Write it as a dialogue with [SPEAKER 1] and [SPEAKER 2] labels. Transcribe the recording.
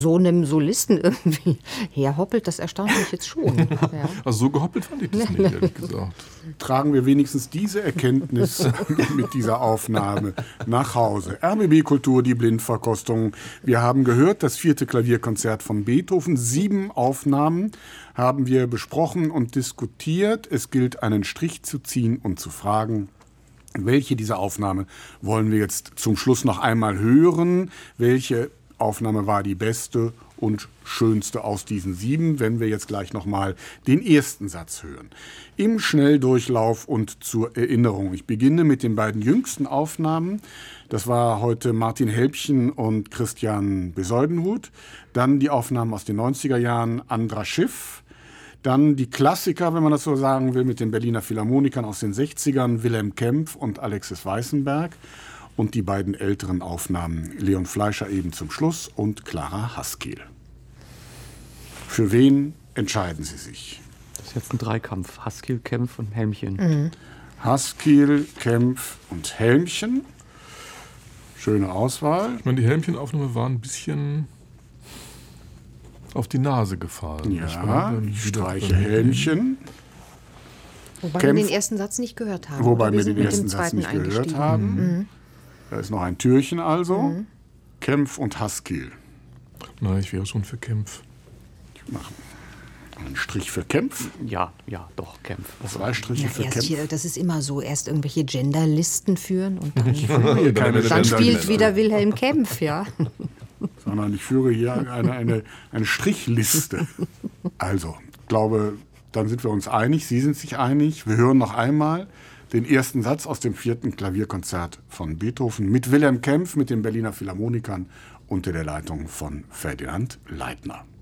[SPEAKER 1] so einem Solisten irgendwie herhoppelt, das erstaunt mich jetzt schon. Ja.
[SPEAKER 2] Also so gehoppelt fand ich das nicht, ehrlich gesagt.
[SPEAKER 3] Tragen wir wenigstens diese Erkenntnis mit dieser Aufnahme nach Hause. RBB Kultur, die Blindverkostung. Wir haben gehört, das 4. Klavierkonzert von Beethoven. 7 Aufnahmen haben wir besprochen und diskutiert. Es gilt, einen Strich zu ziehen und zu fragen, welche dieser Aufnahme wollen wir jetzt zum Schluss noch einmal hören? Welche Aufnahme war die beste und schönste aus diesen 7, wenn wir jetzt gleich nochmal den ersten Satz hören. Im Schnelldurchlauf und zur Erinnerung. Ich beginne mit den beiden jüngsten Aufnahmen. Das war heute Martin Helbchen und Christian Besoldenhut. Dann die Aufnahmen aus den 90er Jahren, Andra Schiff. Dann die Klassiker, wenn man das so sagen will, mit den Berliner Philharmonikern aus den 60ern, Wilhelm Kempff und Alexis Weissenberg. Und die beiden älteren Aufnahmen, Leon Fleischer eben zum Schluss und Clara Haskell. Für wen entscheiden Sie sich?
[SPEAKER 4] Das ist jetzt ein Dreikampf. Haskell, Kempff und Helmchen.
[SPEAKER 3] Haskell, Kempff und Helmchen. Schöne Auswahl.
[SPEAKER 2] Ich meine, die Helmchen-Aufnahme war ein bisschen auf die Nase gefallen.
[SPEAKER 3] Ja, ich streiche Helmchen.
[SPEAKER 1] Wobei wir den ersten Satz nicht gehört haben.
[SPEAKER 3] Wobei wir den ersten Satz nicht gehört haben. Da ist noch ein Türchen also. Kempff und Haskell.
[SPEAKER 2] Nein, ich wäre schon für Kempff.
[SPEAKER 3] Ich mache einen Strich für Kempff.
[SPEAKER 4] Ja, doch, Kempff.
[SPEAKER 3] 2 Striche für Kempff.
[SPEAKER 1] Hier, das ist immer so, erst irgendwelche Genderlisten führen und dann,
[SPEAKER 3] Keine
[SPEAKER 1] dann spielt
[SPEAKER 3] Genderliste.
[SPEAKER 1] wieder Wilhelm Kempff, ja.
[SPEAKER 3] Sondern ich führe hier eine Strichliste. Also, ich glaube, dann sind wir uns einig. Sie sind sich einig. Wir hören noch einmal den ersten Satz aus dem 4. Klavierkonzert von Beethoven mit Wilhelm Kempff, mit den Berliner Philharmonikern unter der Leitung von Ferdinand Leitner.